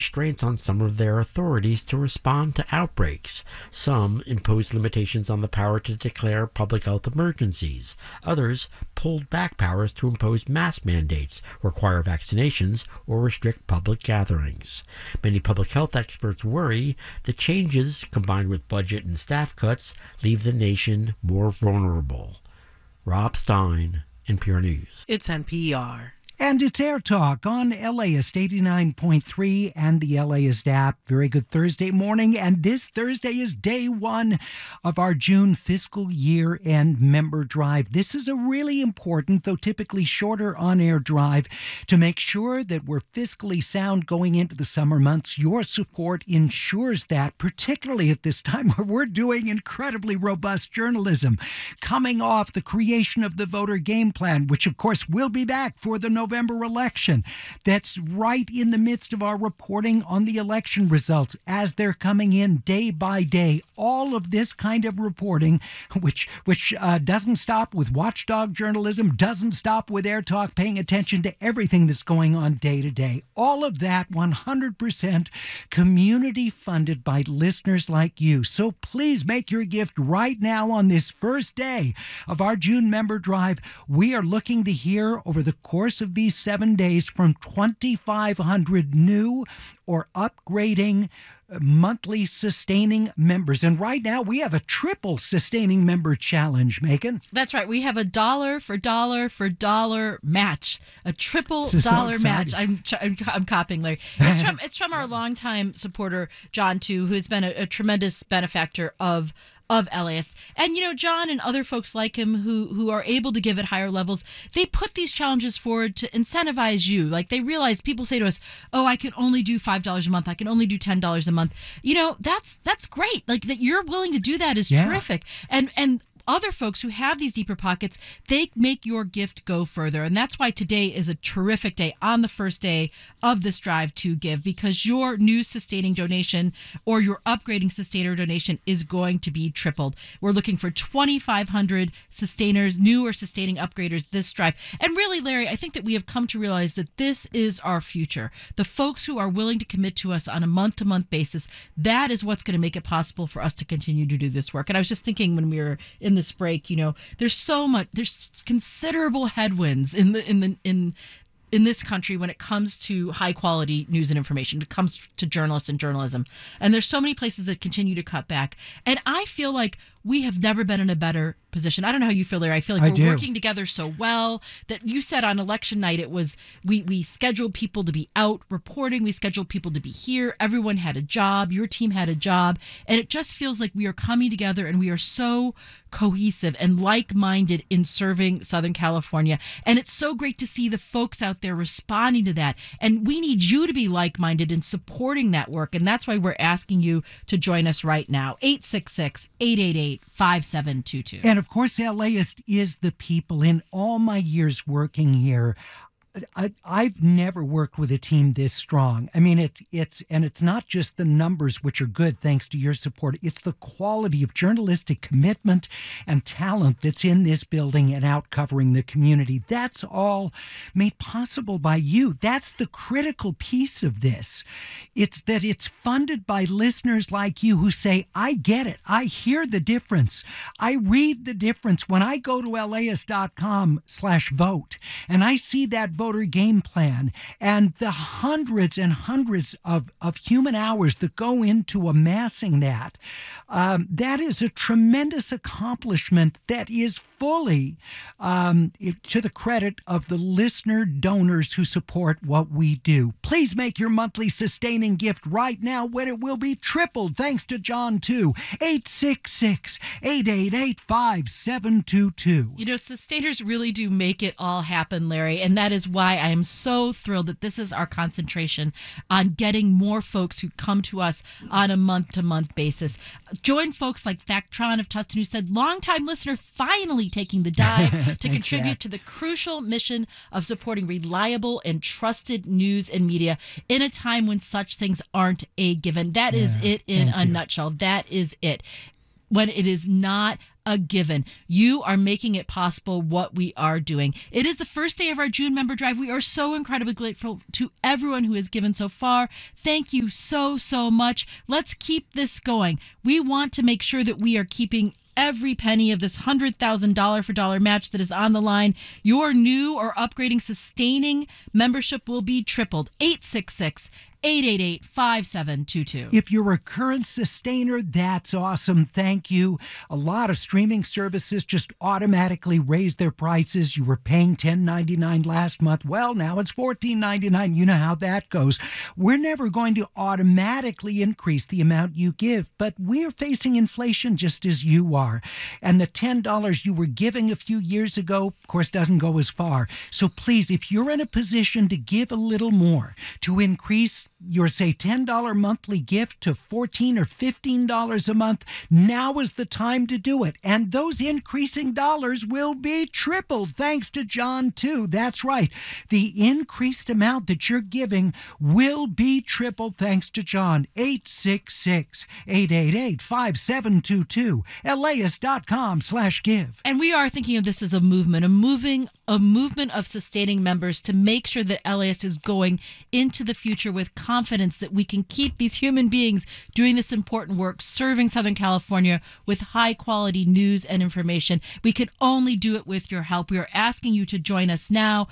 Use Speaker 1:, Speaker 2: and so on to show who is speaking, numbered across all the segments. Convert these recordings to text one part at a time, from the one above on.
Speaker 1: restraints on some of their authorities to respond to outbreaks. Some imposed limitations on the power to declare public health emergencies. Others pulled back powers to impose mask mandates, require vaccinations, or restrict public gatherings. Many public health experts worry the changes, combined with budget and staff cuts, leave the nation more vulnerable. Rob Stein, NPR News.
Speaker 2: It's NPR.
Speaker 3: And it's Air Talk on LAist 89.3 and the LAist app. Very good Thursday morning. And this Thursday is day one of our June fiscal year end member drive. This is a really important, though typically shorter on-air drive to make sure that we're fiscally sound going into the summer months. Your support ensures that, particularly at this time where we're doing incredibly robust journalism, coming off the creation of the voter game plan, which of course will be back for the November election. That's right in the midst of our reporting on the election results as they're coming in day by day. All of this kind of reporting, which doesn't stop with watchdog journalism, doesn't stop with Air Talk, paying attention to everything that's going on day to day. All of that 100% community funded by listeners like you. So please make your gift right now on this first day of our June member drive. We are looking to hear over the course of these 7 days from 2,500 new or upgrading monthly sustaining members. And right now we have a triple sustaining member challenge, Megan.
Speaker 4: That's right. We have a dollar for dollar match, a triple dollar match. I'm copying Larry. It's from our longtime supporter, John, too, who has been a tremendous benefactor of LAist. And, you know, John and other folks like him who are able to give at higher levels, they put these challenges forward to incentivize you. Like, they realize people say to us, oh, I can only do $5 a month. I can only do $10 a month. You know, that's great. Like, that you're willing to do that is terrific. And other folks who have these deeper pockets, they make your gift go further. And that's why today is a terrific day on the first day of this drive to give, because your new sustaining donation or your upgrading sustainer donation is going to be tripled. We're looking for 2,500 sustainers, new or sustaining upgraders this drive. And really, Larry, I think that we have come to realize that this is our future. The folks who are willing to commit to us on a month-to-month basis, that is what's going to make it possible for us to continue to do this work. And I was just thinking when we were in this break, you know, there's considerable headwinds in this country when it comes to high quality news and information. It comes to journalists and journalism. And there's so many places that continue to cut back. And I feel like we have never been in a better position. I don't know how you feel, Larry. I feel like we're working together so well that you said on election night it was we scheduled people to be out reporting. We scheduled people to be here. Everyone had a job. Your team had a job. And it just feels like we are coming together and we are so cohesive and like-minded in serving Southern California. And it's so great to see the folks out there responding to that. And we need you to be like-minded in supporting that work. And that's why we're asking you to join us right now. 866-888-5722.
Speaker 3: And of course, LAist is the people. In all my years working here, I've never worked with a team this strong. I mean, it's not just the numbers, which are good thanks to your support. It's the quality of journalistic commitment and talent that's in this building and out covering the community. That's all made possible by you. That's the critical piece of this. It's that it's funded by listeners like you who say, I get it. I hear the difference. I read the difference when I go to LAist.com/vote and I see that voter game plan and the hundreds and hundreds of human hours that go into amassing that. That is a tremendous accomplishment that is fully to the credit of the listener donors who support what we do. Please make your monthly sustaining gift right now when it will be tripled thanks to John too. 866-888-5722.
Speaker 4: You know, sustainers really do make it all happen, Larry, and that is why I am so thrilled that this is our concentration on getting more folks who come to us on a month-to-month basis. Join folks like Factron of Tustin, who said, longtime listener, finally taking the dive to contribute to the crucial mission of supporting reliable and trusted news and media in a time when such things aren't a given. That is it in a nutshell. That is it. when it is not a given. You are making it possible what we are doing. It is the first day of our June member drive. We are so incredibly grateful to everyone who has given so far. Thank you so, so much. Let's keep this going. We want to make sure that we are keeping every penny of this $100,000 for dollar match that is on the line. Your new or upgrading sustaining membership will be tripled. 866-888-5722.
Speaker 3: If you're a current sustainer, that's awesome. Thank you. A lot of streaming services just automatically raise their prices. You were paying $10.99 last month. Well, now it's $14.99. You know how that goes. We're never going to automatically increase the amount you give, but we're facing inflation just as you are. And the $10 you were giving a few years ago, of course, doesn't go as far. So please, if you're in a position to give a little more, to increase your, say, $10 monthly gift to $14 or $15 a month, now is the time to do it. And those increasing dollars will be tripled thanks to John, too. That's right. The increased amount that you're giving will be tripled thanks to John. 866-888-5722. LAist.com/give.
Speaker 4: And we are thinking of this as a movement of sustaining members to make sure that LAist is going into the future with confidence that we can keep these human beings doing this important work, serving Southern California with high quality news and information. We can only do it with your help. We are asking you to join us now.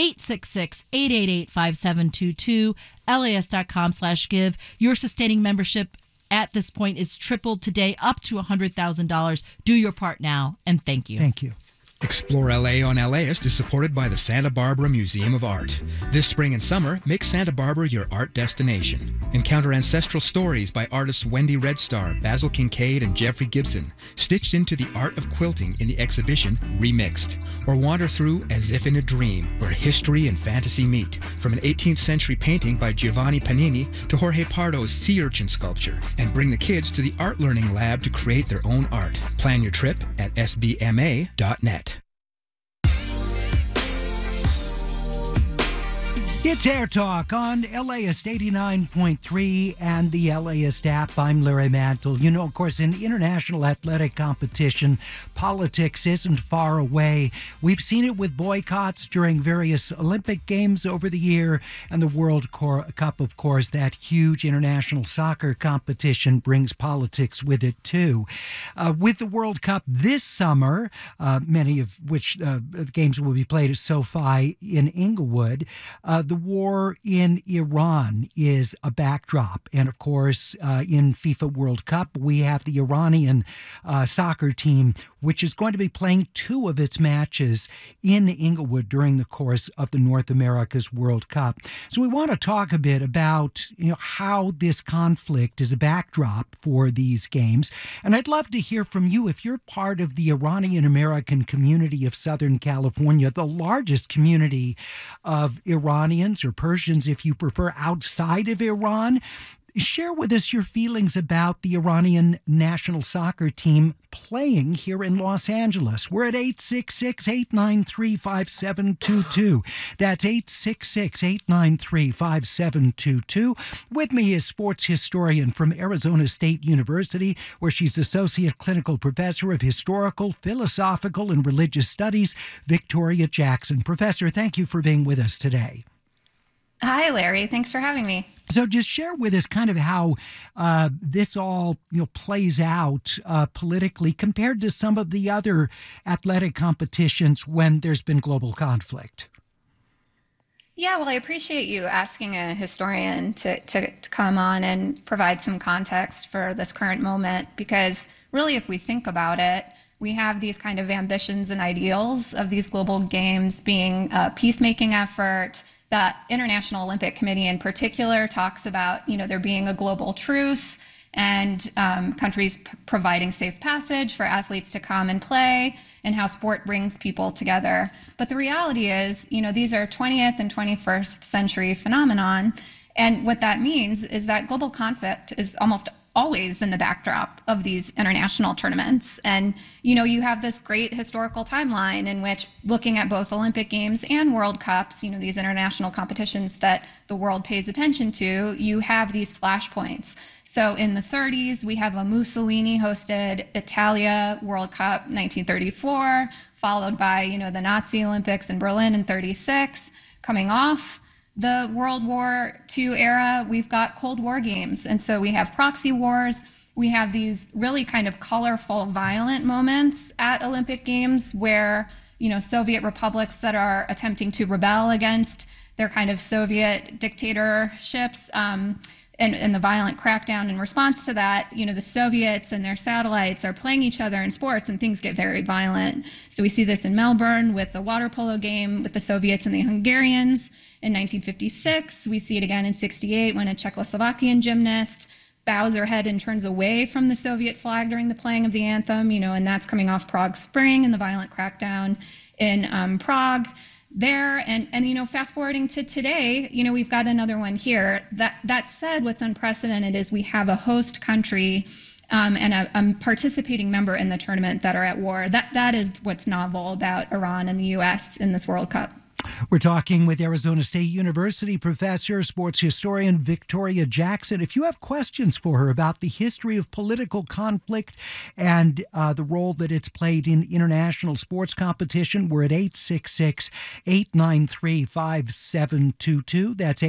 Speaker 4: 866-888-5722, LAist.com/give. Your sustaining membership at this point is tripled today, up to $100,000. Do your part now, and thank you.
Speaker 3: Thank you.
Speaker 2: Explore LA on LAist is supported by the Santa Barbara Museum of Art. This spring and summer, make Santa Barbara your art destination. Encounter ancestral stories by artists Wendy Redstar, Basil Kincaid, and Jeffrey Gibson, stitched into the art of quilting in the exhibition Remixed. Or wander through As If in a Dream, where history and fantasy meet. From an 18th century painting by Giovanni Panini to Jorge Pardo's sea urchin sculpture. And bring the kids to the art learning lab to create their own art. Plan your trip at sbma.net.
Speaker 3: It's Air Talk on LAist 89.3 and the LAist app. I'm Larry Mantle. You know, of course, in international athletic competition, politics isn't far away. We've seen it with boycotts during various Olympic Games over the year, and the World Cup, of course, that huge international soccer competition brings politics with it, too. With the World Cup this summer, many of which the games will be played at SoFi in Inglewood, the war in Iran is a backdrop. And of course, in FIFA World Cup, we have the Iranian soccer team, which is going to be playing two of its matches in Inglewood during the course of the North America's World Cup. So we want to talk a bit about how this conflict is a backdrop for these games. And I'd love to hear from you if you're part of the Iranian American community of Southern California, the largest community of Iranians or Persians, if you prefer, outside of Iran. Share with us your feelings about the Iranian national soccer team playing here in Los Angeles. We're at 866-893-5722. That's 866-893-5722. With me is sports historian from Arizona State University, where she's associate clinical professor of historical, philosophical, and religious studies, Victoria Jackson. Professor, thank you for being with us today.
Speaker 5: Hi, Larry. Thanks for having me.
Speaker 3: So just share with us kind of how this all plays out politically compared to some of the other athletic competitions when there's been global conflict.
Speaker 5: Yeah, well, I appreciate you asking a historian to come on and provide some context for this current moment, because really, if we think about it, we have these kind of ambitions and ideals of these global games being a peacemaking effort. The International Olympic Committee in particular talks about, there being a global truce and countries providing safe passage for athletes to come and play, and how sport brings people together. But the reality is, these are 20th and 21st century phenomenon. And what that means is that global conflict is almost always in the backdrop of these international tournaments. And, you have this great historical timeline in which, looking at both Olympic Games and World Cups, these international competitions that the world pays attention to, you have these flashpoints. So in the 30s, we have a Mussolini-hosted Italia World Cup 1934, followed by, the Nazi Olympics in Berlin in 36. Coming off the World War II era, we've got Cold War games. And so we have proxy wars. We have these really kind of colorful, violent moments at Olympic Games where, Soviet republics that are attempting to rebel against their kind of Soviet dictatorships, and the violent crackdown in response to that, the Soviets and their satellites are playing each other in sports, and things get very violent. So we see this in Melbourne with the water polo game with the Soviets and the Hungarians in 1956. We see it again in 68 when a Czechoslovakian gymnast bows her head and turns away from the Soviet flag during the playing of the anthem, and that's coming off Prague Spring and the violent crackdown in Prague. There and fast forwarding to today, we've got another one here. That said, what's unprecedented is we have a host country and a participating member in the tournament that are at war. That is what's novel about Iran and the U.S. in this World Cup.
Speaker 3: We're talking with Arizona State University professor, sports historian Victoria Jackson. If you have questions for her about the history of political conflict and the role that it's played in international sports competition, we're at 866-893-5722. That's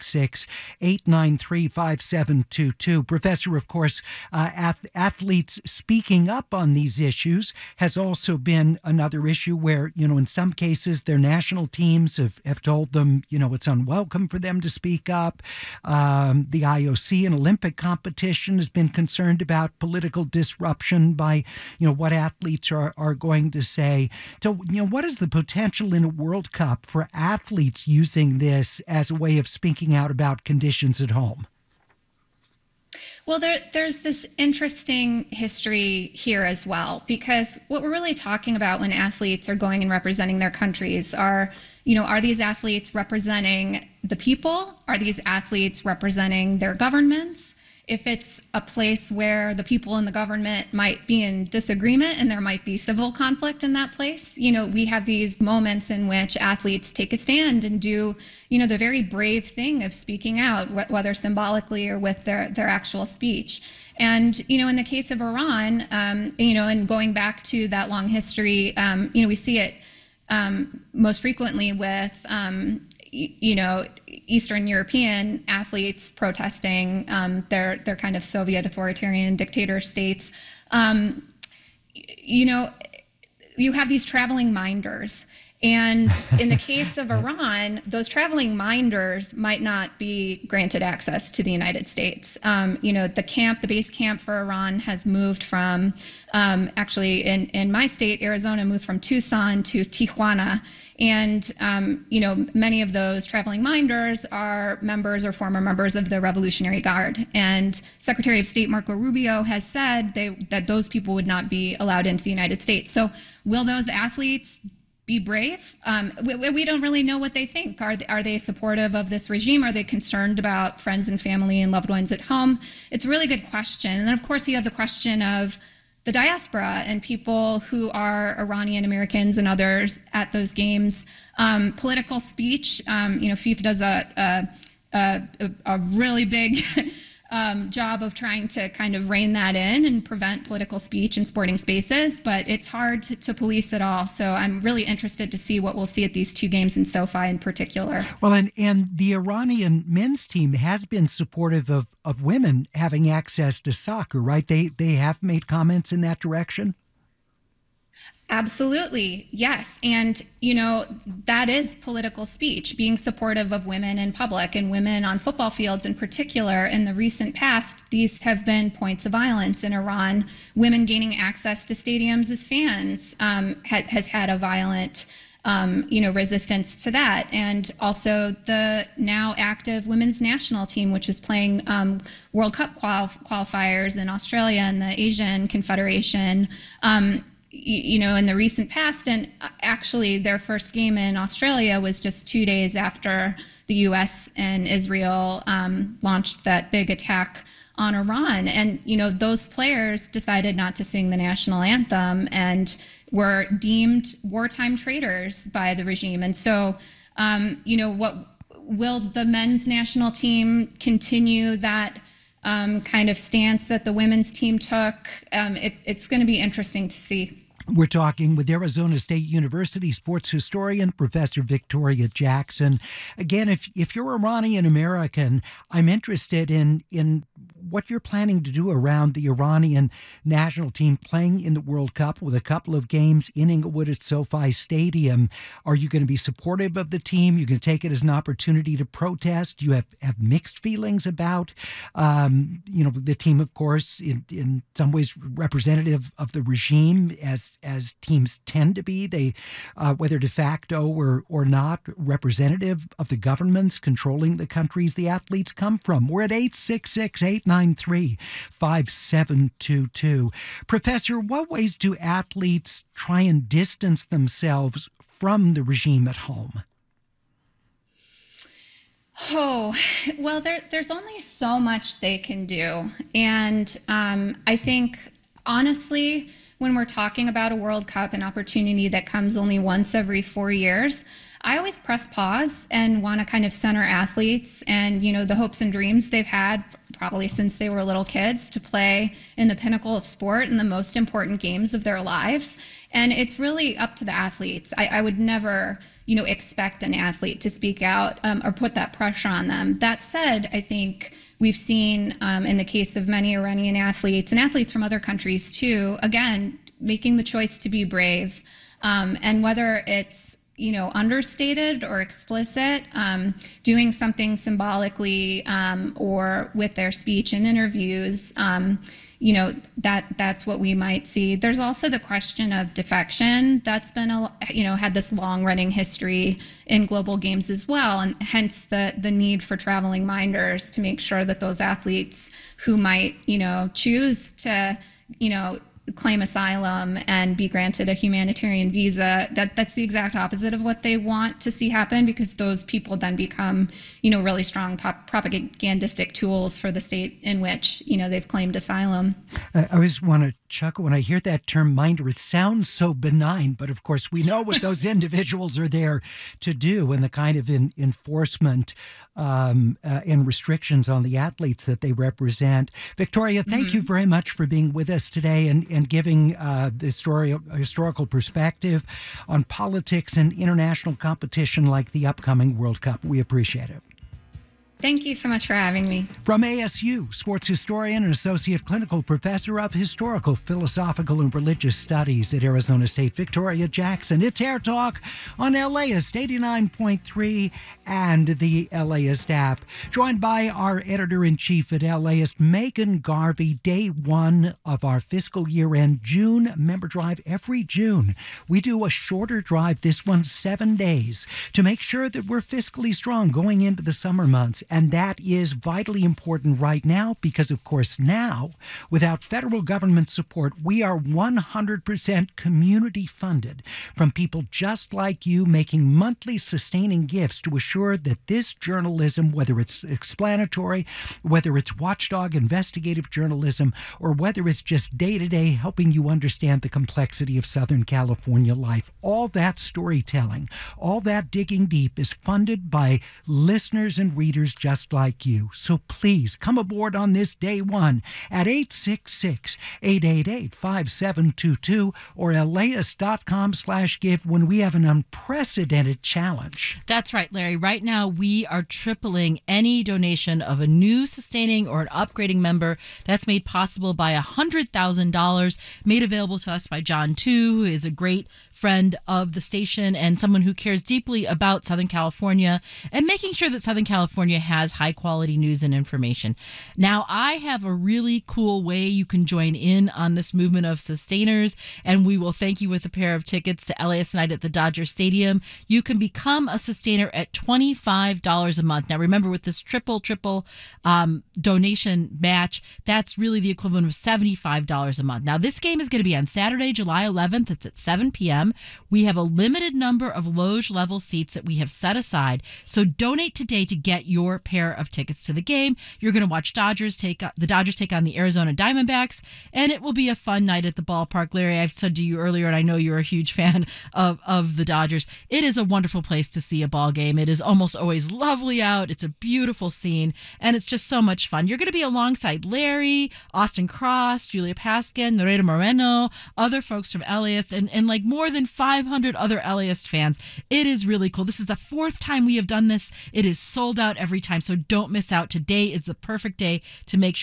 Speaker 3: 866-893-5722. Professor, of course, athletes speaking up on these issues has also been another issue where, in some cases, their national teams have told them, it's unwelcome for them to speak up. The IOC and Olympic competition has been concerned about political disruption by, what athletes are going to say. So, what is the potential in a World Cup for athletes using this as a way of speaking out about conditions at home?
Speaker 5: Well, there's this interesting history here as well, because what we're really talking about when athletes are going and representing their countries are these athletes representing the people? Are these athletes representing their governments? If it's a place where the people in the government might be in disagreement and there might be civil conflict in that place, we have these moments in which athletes take a stand and do, the very brave thing of speaking out, whether symbolically or with their actual speech. And, in the case of Iran, and going back to that long history, we see it most frequently with, Eastern European athletes protesting their kind of Soviet authoritarian dictator states. You have these traveling minders. And in the case of Iran, those traveling minders might not be granted access to the United States. The base camp for Iran has moved from, actually in my state, Arizona, moved from Tucson to Tijuana. And, many of those traveling minders are members or former members of the Revolutionary Guard. And Secretary of State Marco Rubio has said that those people would not be allowed into the United States. So will those athletes be brave? We don't really know what they think. Are they supportive of this regime? Are they concerned about friends and family and loved ones at home? It's a really good question. And then, of course, you have the question of the diaspora and people who are Iranian Americans and others at those games. Political speech, FIFA does a really big job of trying to kind of rein that in and prevent political speech in sporting spaces, but it's hard to police it all. So I'm really interested to see what we'll see at these two games in SoFi in particular.
Speaker 3: Well, and the Iranian men's team has been supportive of women having access to soccer, right? They have made comments in that direction?
Speaker 5: Absolutely, yes. And, that is political speech, being supportive of women in public and women on football fields in particular. In the recent past, these have been points of violence in Iran. Women gaining access to stadiums as fans has had a violent resistance to that. And also the now active women's national team, which is playing World Cup qualifiers in Australia and the Asian Confederation, in the recent past. And actually, their first game in Australia was just 2 days after the U.S. and Israel launched that big attack on Iran. And, those players decided not to sing the national anthem and were deemed wartime traitors by the regime. And so, what will the men's national team continue that kind of stance that the women's team took? It's going to be interesting to see.
Speaker 3: We're talking with Arizona State University sports historian, Professor Victoria Jackson. Again, if you're Iranian American, I'm interested in what you're planning to do around the Iranian national team playing in the World Cup with a couple of games in Inglewood at SoFi Stadium. Are you going to be supportive of the team? You're going to take it as an opportunity to protest? You have mixed feelings about, the team, of course, in some ways representative of the regime, as teams tend to be. They, whether de facto or not, representative of the governments controlling the countries the athletes come from. We're at 866-893-5722. Professor, what ways do athletes try and distance themselves from the regime at home?
Speaker 5: Oh, well, there's only so much they can do. And I think, honestly, when we're talking about a World Cup, an opportunity that comes only once every 4 years, I always press pause and want to kind of center athletes and, the hopes and dreams they've had probably since they were little kids to play in the pinnacle of sport and the most important games of their lives. And it's really up to the athletes. I would never, expect an athlete to speak out or put that pressure on them. That said, I think we've seen in the case of many Iranian athletes and athletes from other countries too, again, making the choice to be brave. And whether it's understated or explicit, doing something symbolically or with their speech and interviews, that's what we might see. There's also the question of defection that's been, had this long running history in global games as well, and hence the need for traveling minders to make sure that those athletes who might, choose to, claim asylum and be granted a humanitarian visa, that's the exact opposite of what they want to see happen, because those people then become, really strong propagandistic tools for the state in which, they've claimed asylum.
Speaker 3: I always want to chuckle when I hear that term minder. It sounds so benign, but of course we know what those individuals are there to do and the kind of enforcement and restrictions on the athletes that they represent. Victoria, thank you very much for being with us today and giving the historical perspective on politics and international competition like the upcoming World Cup. We appreciate it.
Speaker 5: Thank you so much for having me.
Speaker 3: From ASU, sports historian and associate clinical professor of historical, philosophical, and religious studies at Arizona State, Victoria Jackson. It's Air Talk on LAist 89.3 and the LAist app. Joined by our editor-in-chief at LAist, Megan Garvey. Day one of our fiscal year-end June member drive. Every June, we do a shorter drive, this one 7 days, to make sure that we're fiscally strong going into the summer months. And that is vitally important right now because, of course, now, without federal government support, we are 100% community funded from people just like you, making monthly sustaining gifts to assure that this journalism, whether it's explanatory, whether it's watchdog investigative journalism, or whether it's just day-to-day helping you understand the complexity of Southern California life, all that storytelling, all that digging deep is funded by listeners and readers just like you. So please come aboard on this day one at 866-888-5722 or LAist.com/give when we have an unprecedented challenge.
Speaker 4: That's right, Larry. Right now, we are tripling any donation of a new sustaining or an upgrading member. That's made possible by $100,000, made available to us by John Tu, who is a great friend of the station and someone who cares deeply about Southern California and making sure that Southern California has high quality news and information. Now, I have a really cool way you can join in on this movement of sustainers, and we will thank you with a pair of tickets to LAist tonight at the Dodger Stadium. You can become a sustainer at $25 a month. Now, remember, with this triple donation match, that's really the equivalent of $75 a month. Now, this game is going to be on Saturday, July 11th. It's at 7 p.m. We have a limited number of Loge level seats that we have set aside. So donate today to get your pair of tickets to the game. You're going to watch the Dodgers take on the Arizona Diamondbacks, and it will be a fun night at the ballpark. Larry, I've said to you earlier, and I know you're a huge fan of the Dodgers. It is a wonderful place to see a ball game. It is almost always lovely out. It's a beautiful scene, and it's just so much fun. You're going to be alongside Larry, Austin Cross, Julia Paskin, Noreta Moreno, other folks from LAist, and like more than 500 other LAist fans. It is really cool. This is the 4th time we have done this. It is sold out every time, so don't miss out. Today is the perfect day to make sure